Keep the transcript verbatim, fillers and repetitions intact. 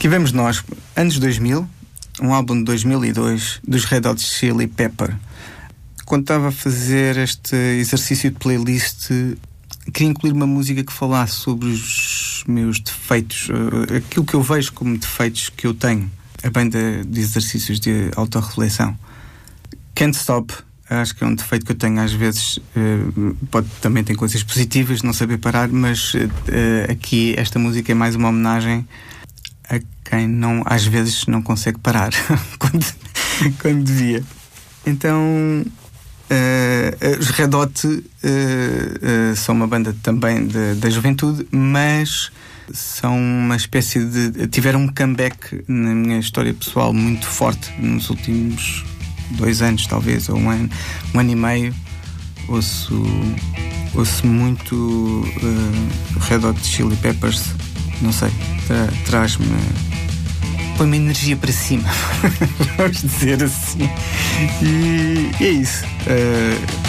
Aqui vemos nós, anos dois mil, um álbum de dois mil e dois dos Red Hot Chili Pepper. Quando estava a fazer este exercício de playlist, queria incluir uma música que falasse sobre os meus defeitos, aquilo que eu vejo como defeitos que eu tenho, a bem de, de exercícios de autorreflexão. Can't Stop, acho que é um defeito que eu tenho às vezes, pode, também tem coisas positivas, não saber parar, mas aqui esta música é mais uma homenagem a quem não, às vezes não consegue parar quando, quando devia. Então uh, os Red Hot uh, uh, são uma banda também de, da juventude, mas são uma espécie de... tiveram um comeback na minha história pessoal muito forte nos últimos dois anos, talvez, ou um ano, um ano e meio. Ouço, ouço muito uh, Red Hot Chili Peppers, não sei, tra- traz-me, põe-me energia para cima, vamos dizer assim. E é isso. Uh,